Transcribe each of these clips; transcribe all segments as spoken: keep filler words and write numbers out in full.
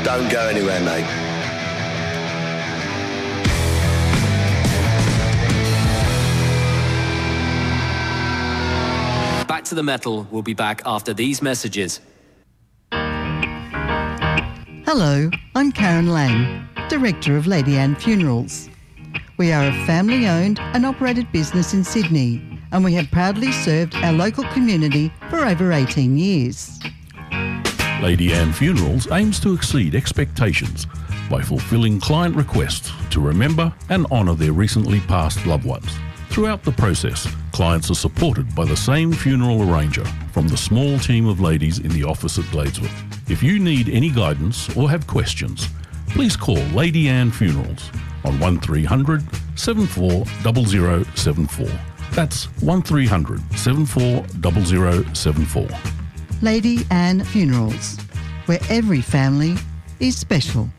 Don't go anywhere, mate. Back to the Metal. We'll be back after these messages. Hello, I'm Karen Lang, Director of Lady Anne Funerals. We are a family-owned and operated business in Sydney, and we have proudly served our local community for over eighteen years. Lady Anne Funerals aims to exceed expectations by fulfilling client requests to remember and honour their recently passed loved ones. Throughout the process, clients are supported by the same funeral arranger from the small team of ladies in the office at Gladesworth. If you need any guidance or have questions, please call Lady Anne Funerals on one three hundred, seven four zero zero seven four. That's one three hundred, seven four zero zero seven four. Lady Anne Funerals, where every family is special.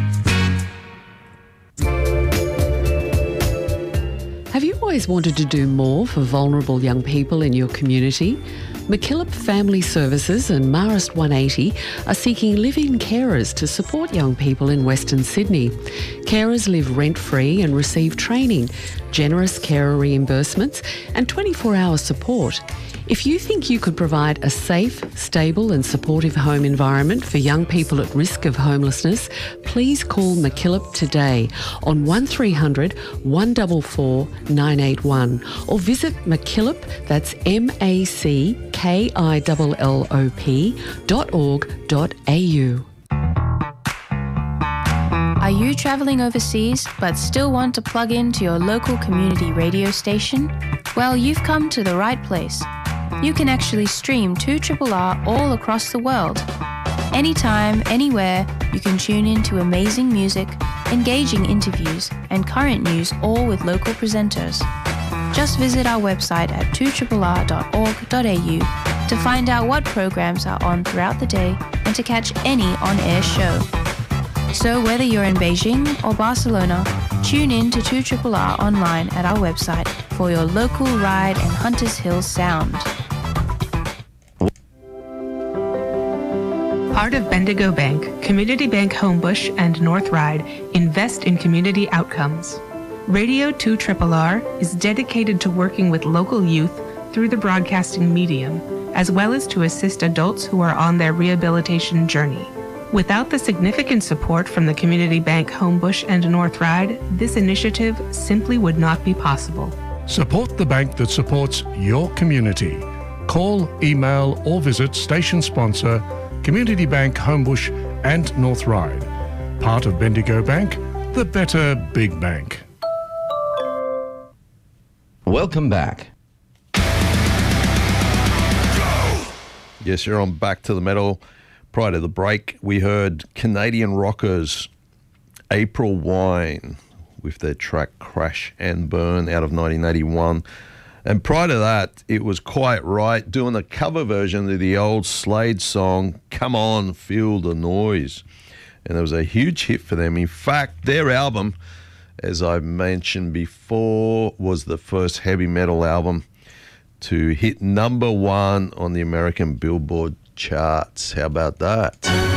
Have you always wanted to do more for vulnerable young people in your community? MacKillop Family Services and Marist one eighty are seeking live-in carers to support young people in Western Sydney. Carers live rent-free and receive training, generous carer reimbursements and twenty-four hour support. If you think you could provide a safe, stable and supportive home environment for young people at risk of homelessness, please call MacKillop today on one three hundred, one four four, nine eight one or visit MacKillop, that's M A C K I L L O P dot org dot A U. Are you travelling overseas but still want to plug into your local community radio station? Well, you've come to the right place. You can actually stream two R R R all across the world. Anytime, anywhere, you can tune in to amazing music, engaging interviews, and current news, all with local presenters. Just visit our website at two R R R dot org dot A U to find out what programs are on throughout the day and to catch any on-air show. So whether you're in Beijing or Barcelona, tune in to two R R R online at our website for your local Ryde and Hunters Hill sound. Part of Bendigo Bank, Community Bank Homebush and North Ryde invest in community outcomes. Radio two R R R is dedicated to working with local youth through the broadcasting medium, as well as to assist adults who are on their rehabilitation journey. Without the significant support from the Community Bank Homebush and North Ryde, this initiative simply would not be possible. Support the bank that supports your community. Call, email or visit station sponsor Community Bank Homebush and North Ryde. Part of Bendigo Bank, the better big bank. Welcome back. Yes, you're on Back to the Metal. Prior to the break, we heard Canadian rockers April Wine with their track Crash and Burn out of nineteen eighty-one. And prior to that, it was Quiet Right doing a cover version of the old Slade song, Come On, Feel the Noise. And it was a huge hit for them. In fact, their album, as I mentioned before, was the first heavy metal album to hit number one on the American Billboard charts. How about that?